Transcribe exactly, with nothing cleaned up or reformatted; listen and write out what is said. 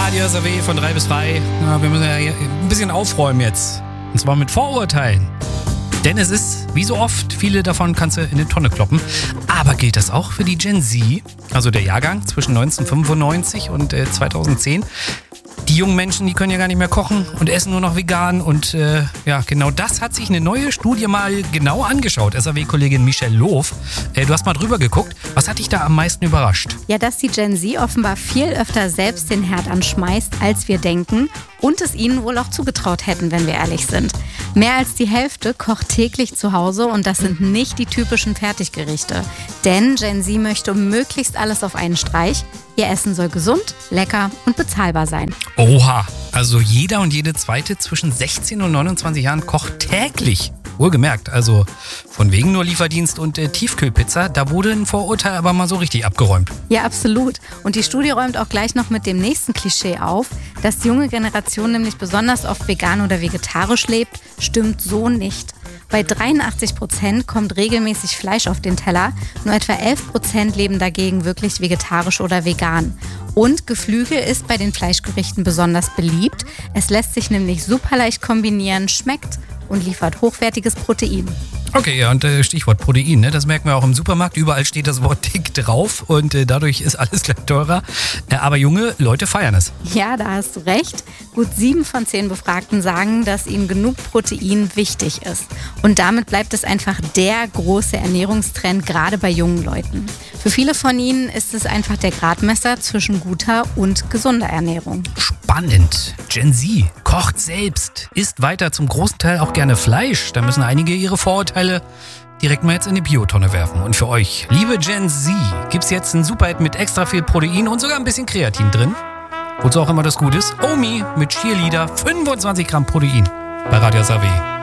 Radio S A W von drei bis drei. Ja, wir müssen ja ein bisschen aufräumen jetzt. Und zwar mit Vorurteilen. Denn es ist, wie so oft, viele davon kannst du in die Tonne kloppen. Aber gilt das auch für die Gen Z, also der Jahrgang zwischen neunzehnhundertfünfundneunzig und äh, zweitausendzehn? Die jungen Menschen, die können ja gar nicht mehr kochen und essen nur noch vegan. Und äh, ja, genau das hat sich eine neue Studie mal genau angeschaut. S A W-Kollegin Michelle Loof, äh, du hast mal drüber geguckt. Was hat dich da am meisten überrascht? Ja, dass die Gen Z offenbar viel öfter selbst den Herd anschmeißt, als wir denken. Und es ihnen wohl auch zugetraut hätten, wenn wir ehrlich sind. Mehr als die Hälfte kocht täglich zu Hause und das sind nicht die typischen Fertiggerichte. Denn Gen Z möchte möglichst alles auf einen Streich. Ihr Essen soll gesund, lecker und bezahlbar sein. Oha, also jeder und jede Zweite zwischen sechzehn und neunundzwanzig Jahren kocht täglich. Wohlgemerkt, also von wegen nur Lieferdienst und äh, Tiefkühlpizza, da wurde ein Vorurteil aber mal so richtig abgeräumt. Ja, absolut. Und die Studie räumt auch gleich noch mit dem nächsten Klischee auf, dass die junge Generation nämlich besonders oft vegan oder vegetarisch lebt, stimmt so nicht. Bei dreiundachtzig Prozent kommt regelmäßig Fleisch auf den Teller, nur etwa elf Prozent leben dagegen wirklich vegetarisch oder vegan. Und Geflügel ist bei den Fleischgerichten besonders beliebt. Es lässt sich nämlich super leicht kombinieren, schmeckt und liefert hochwertiges Protein. Okay, ja, und äh, Stichwort Protein, ne? Das merken wir auch im Supermarkt. Überall steht das Wort dick drauf und äh, dadurch ist alles gleich teurer. Äh, aber junge Leute feiern es. Ja, da hast du recht. Gut sieben von zehn Befragten sagen, dass ihnen genug Protein wichtig ist. Und damit bleibt es einfach der große Ernährungstrend, gerade bei jungen Leuten. Für viele von ihnen ist es einfach der Gradmesser zwischen guter und gesunder Ernährung. Spannend. Gen Z kocht selbst, isst weiter zum großen Teil auch gerne Fleisch. Da müssen einige ihre Vorurteile direkt mal jetzt in die Biotonne werfen. Und für euch, liebe Gen Z, gibt's jetzt einen Superhit mit extra viel Protein und sogar ein bisschen Kreatin drin. Wozu auch immer das gut ist. Omi mit Cheerleader, fünfundzwanzig Gramm Protein bei Radio S A W.